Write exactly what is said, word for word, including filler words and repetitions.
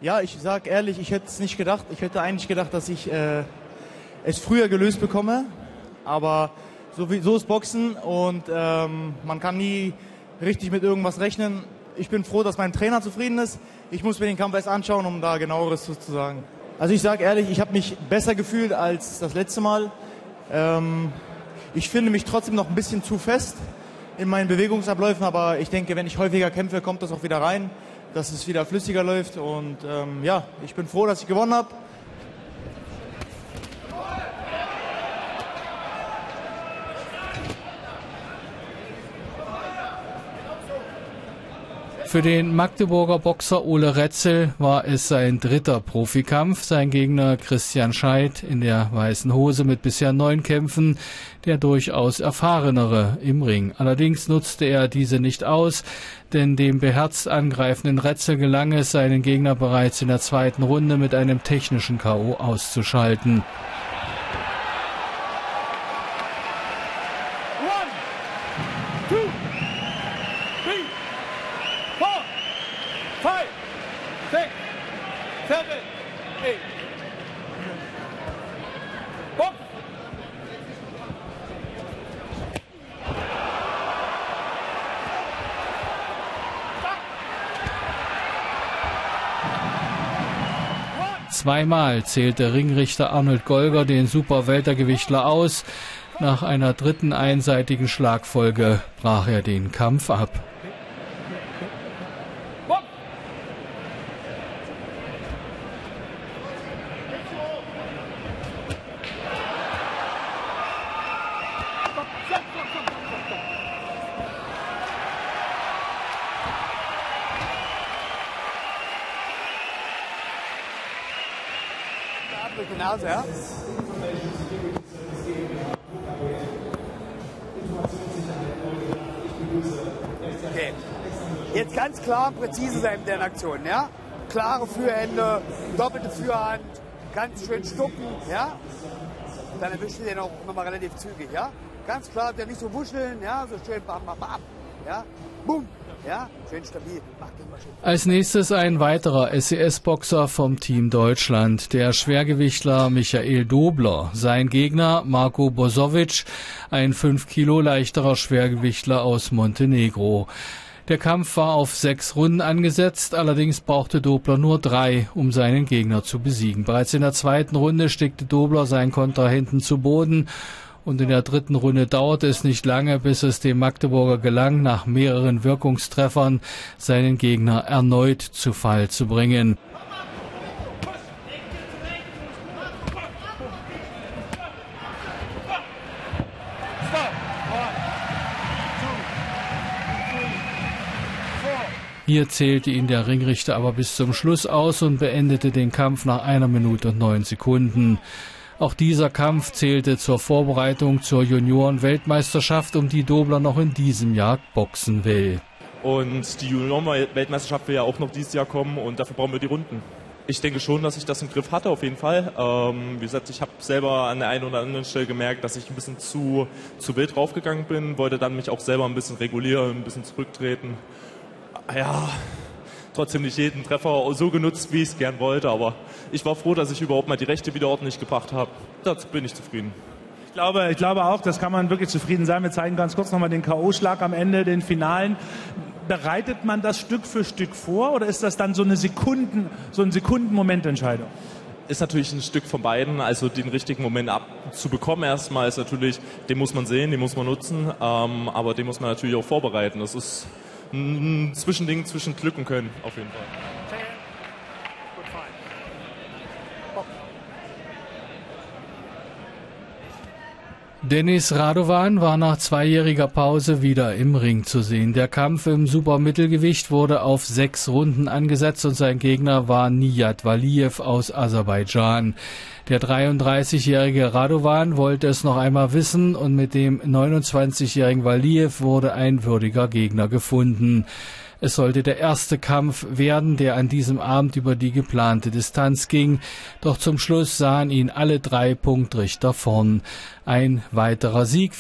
Ja, ich sag ehrlich, ich hätte es nicht gedacht. Ich hätte eigentlich gedacht, dass ich äh, es früher gelöst bekomme. Aber so, wie, so ist Boxen und ähm, man kann nie richtig mit irgendwas rechnen. Ich bin froh, dass mein Trainer zufrieden ist. Ich muss mir den Kampf erst anschauen, um da genaueres zu sagen. Also ich sage ehrlich, ich habe mich besser gefühlt als das letzte Mal. Ähm, ich finde mich trotzdem noch ein bisschen zu fest in meinen Bewegungsabläufen, aber ich denke, wenn ich häufiger kämpfe, kommt das auch wieder rein, dass es wieder flüssiger läuft. Und ähm, ja, ich bin froh, dass ich gewonnen habe. Für den Magdeburger Boxer Ole Rätzel war es sein dritter Profikampf. Sein Gegner Christian Scheidt in der weißen Hose mit bisher neun Kämpfen, der durchaus erfahrenere im Ring. Allerdings nutzte er diese nicht aus, denn dem beherzt angreifenden Rätzel gelang es, seinen Gegner bereits in der zweiten Runde mit einem technischen K O auszuschalten. Zweimal zählte Ringrichter Arnold Golger den Super-Weltergewichtler aus. Nach einer dritten einseitigen Schlagfolge brach er den Kampf ab. Nase, ja? Okay. Jetzt ganz klar und präzise sein mit der Aktion, ja? Klare Führhände, doppelte Führhand, ganz schön stucken, ja? Dann erwischt ihr den auch nochmal relativ zügig, ja? Ganz klar, der nicht so wuscheln, ja? So schön bam, bam, bam, ja? Boom! Ja, schön stabil. Als nächstes ein weiterer S E S-Boxer vom Team Deutschland, der Schwergewichtler Michael Dobler. Sein Gegner Marko Bosovic, ein fünf Kilo leichterer Schwergewichtler aus Montenegro. Der Kampf war auf sechs Runden angesetzt, allerdings brauchte Dobler nur drei, um seinen Gegner zu besiegen. Bereits in der zweiten Runde stickte Dobler seinen Kontrahenten zu Boden. Und in der dritten Runde dauerte es nicht lange, bis es dem Magdeburger gelang, nach mehreren Wirkungstreffern seinen Gegner erneut zu Fall zu bringen. Hier zählte ihn der Ringrichter aber bis zum Schluss aus und beendete den Kampf nach einer Minute und neun Sekunden. Auch dieser Kampf zählte zur Vorbereitung zur Junioren-Weltmeisterschaft, um die Dobler noch in diesem Jahr boxen will. Und die Junioren-Weltmeisterschaft will ja auch noch dieses Jahr kommen und dafür brauchen wir die Runden. Ich denke schon, dass ich das im Griff hatte, auf jeden Fall. Ähm, wie gesagt, ich habe selber an der einen oder anderen Stelle gemerkt, dass ich ein bisschen zu, zu wild draufgegangen bin, wollte dann mich auch selber ein bisschen regulieren, ein bisschen zurücktreten. Ja, trotzdem nicht jeden Treffer so genutzt, wie ich es gern wollte, aber ich war froh, dass ich überhaupt mal die Rechte wieder ordentlich gebracht habe. Dazu bin ich zufrieden. Ich glaube, ich glaube auch, das kann man wirklich zufrieden sein. Wir zeigen ganz kurz nochmal den K O-Schlag am Ende, den Finalen. Bereitet man das Stück für Stück vor oder ist das dann so eine Sekunden, so eine Sekunden-Momententscheidung? Ist natürlich ein Stück von beiden, also den richtigen Moment abzubekommen erstmal ist natürlich, den muss man sehen, den muss man nutzen, ähm, aber den muss man natürlich auch vorbereiten. Das ist ein Zwischending zwischen Glück und Können, auf jeden Fall. Denis Radovan war nach zweijähriger Pause wieder im Ring zu sehen. Der Kampf im Supermittelgewicht wurde auf sechs Runden angesetzt und sein Gegner war Niyat Valiyev aus Aserbaidschan. Der dreiunddreißigjährige Radovan wollte es noch einmal wissen und mit dem neunundzwanzigjährigen Valiyev wurde ein würdiger Gegner gefunden. Es sollte der erste Kampf werden, der an diesem Abend über die geplante Distanz ging. Doch zum Schluss sahen ihn alle drei Punktrichter vorn. Ein weiterer Sieg